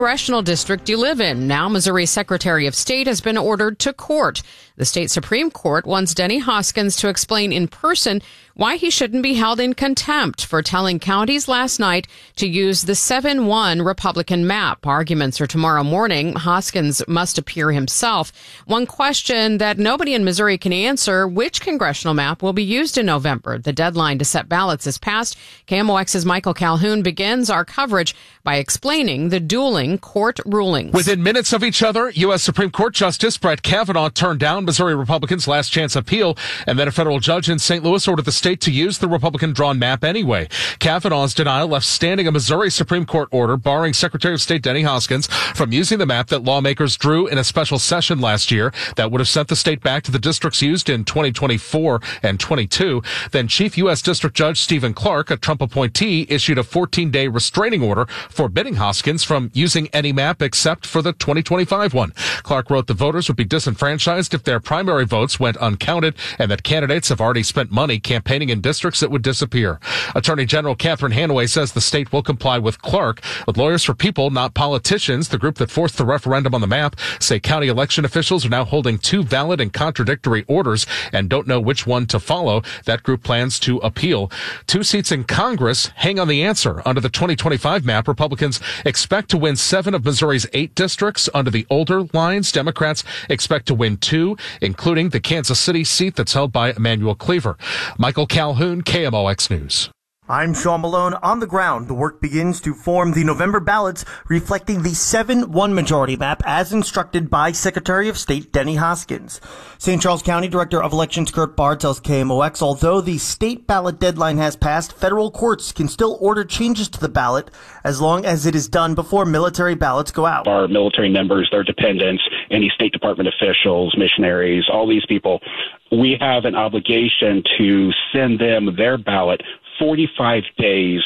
congressional district you live in. Now, Missouri Secretary of State has been ordered to court. The state Supreme Court wants Denny Hoskins to explain in person why he shouldn't be held in contempt for telling counties last night to use the 7-1 Republican map. Arguments are tomorrow morning. Hoskins must appear himself. One question that nobody in Missouri can answer: which congressional map will be used in November? The deadline to set ballots is passed. KMOX's Michael Calhoun begins our coverage by explaining the dueling court rulings. Within minutes of each other, U.S. Supreme Court Justice Brett Kavanaugh turned down Missouri Republicans' last chance appeal, and then a federal judge in St. Louis ordered the state to use the Republican-drawn map anyway. Kavanaugh's denial left standing a Missouri Supreme Court order barring Secretary of State Denny Hoskins from using the map that lawmakers drew in a special session last year that would have sent the state back to the districts used in 2024 and 22. Then Chief U.S. District Judge Stephen Clark, a Trump appointee, issued a 14-day restraining order forbidding Hoskins from using any map except for the 2025 one. Clark wrote the voters would be disenfranchised if their primary votes went uncounted, and that candidates have already spent money campaigning in districts that would disappear. Attorney General Catherine Hanaway says the state will comply with Clark. With Lawyers for People, Not Politicians, the group that forced the referendum on the map, say county election officials are now holding two valid and contradictory orders and don't know which one to follow. That group plans to appeal. 2 seats in Congress hang on the answer. Under the 2025 map, Republicans expect to win 7 of Missouri's 8 districts. Under the older lines, Democrats expect to win 2, including the Kansas City seat that's held by Emanuel Cleaver. Michael Calhoun, KMOX News. I'm Sean Malone. On the ground, the work begins to form the November ballots reflecting the 7-1 majority map as instructed by Secretary of State Denny Hoskins. St. Charles County Director of Elections Kurt Barr tells KMOX, although the state ballot deadline has passed, federal courts can still order changes to the ballot as long as it is done before military ballots go out. Our military members, their dependents, any State Department officials, missionaries, all these people, we have an obligation to send them their ballot 45 days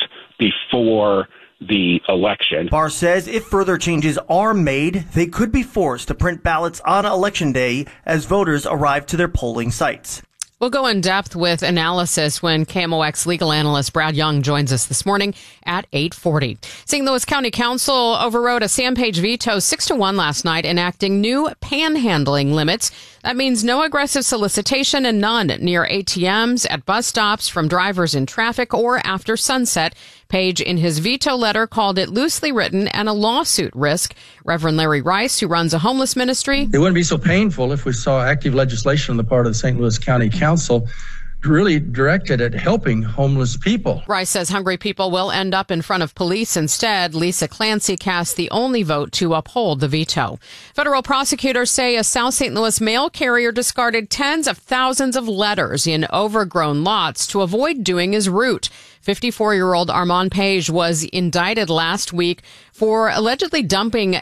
before the election. Barr says if further changes are made, they could be forced to print ballots on Election Day as voters arrive to their polling sites. We'll go in depth with analysis when KMOX legal analyst Brad Young joins us this morning at 8:40. St. Louis County Council overrode a Sam Page veto 6-1 last night, enacting new panhandling limits. That means no aggressive solicitation and none near ATMs, at bus stops, from drivers in traffic, or after sunset. Page, in his veto letter, called it loosely written and a lawsuit risk. Reverend Larry Rice, who runs a homeless ministry. It wouldn't be so painful if we saw active legislation on the part of the St. Louis County Council really directed at helping homeless people. Rice says hungry people will end up in front of police instead. Lisa Clancy cast the only vote to uphold the veto. Federal prosecutors say a South St. Louis mail carrier discarded tens of thousands of letters in overgrown lots to avoid doing his route. 54-year-old Armand Page was indicted last week for allegedly dumping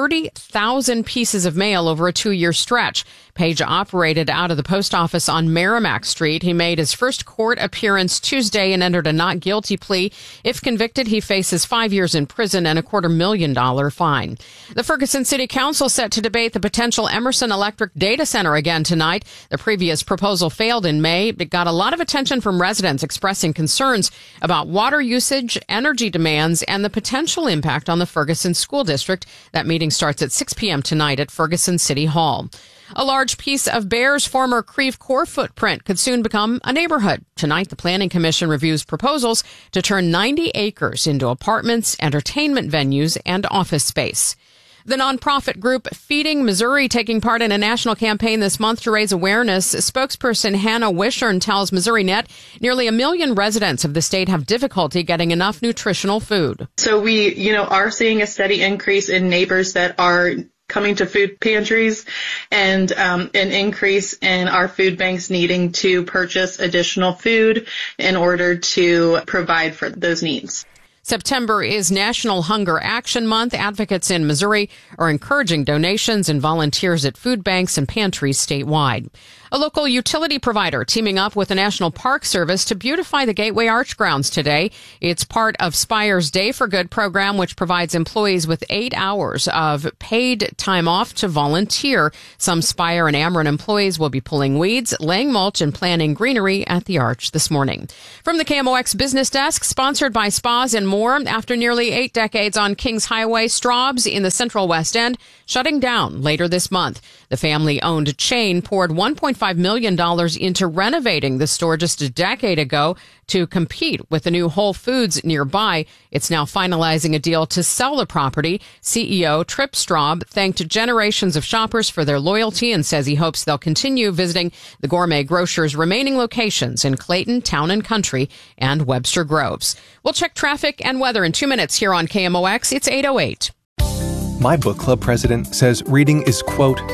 30,000 pieces of mail over a 2-year stretch. Page operated out of the post office on Merrimack Street. He made his first court appearance Tuesday and entered a not guilty plea. If convicted, he faces 5 years in prison and a $250,000 fine. The Ferguson City Council set to debate the potential Emerson Electric data center again tonight. The previous proposal failed in May. It got a lot of attention from residents expressing concerns about water usage, energy demands, and the potential impact on the Ferguson School District. That meeting starts at 6 p.m. tonight at Ferguson City Hall. A large piece of Bear's former Creve Coeur footprint could soon become a neighborhood. Tonight, the Planning Commission reviews proposals to turn 90 acres into apartments, entertainment venues, and office space. The nonprofit group Feeding Missouri taking part in a national campaign this month to raise awareness. Spokesperson Hannah Wishern tells MissouriNet nearly 1 million residents of the state have difficulty getting enough nutritional food. So we, are seeing a steady increase in neighbors that are coming to food pantries, and an increase in our food banks needing to purchase additional food in order to provide for those needs. September is National Hunger Action Month. Advocates in Missouri are encouraging donations and volunteers at food banks and pantries statewide. A local utility provider teaming up with the National Park Service to beautify the Gateway Arch grounds today. It's part of Spire's Day for Good program, which provides employees with 8 hours of paid time off to volunteer. Some Spire and Ameren employees will be pulling weeds, laying mulch, and planting greenery at the Arch this morning. From the KMOX Business Desk, sponsored by Spas and More. After nearly 8 decades on Kings Highway, Straub's in the Central West End shutting down later this month. The family-owned chain poured $1.5 million into renovating the store just a decade ago to compete with the new Whole Foods nearby. It's now finalizing a deal to sell the property. CEO Trip Straub thanked generations of shoppers for their loyalty and says he hopes they'll continue visiting the gourmet grocer's remaining locations in Clayton, Town and Country, and Webster Groves. We'll check traffic and weather in 2 minutes here on KMOX. It's 8:08. My book club president says reading is, quote,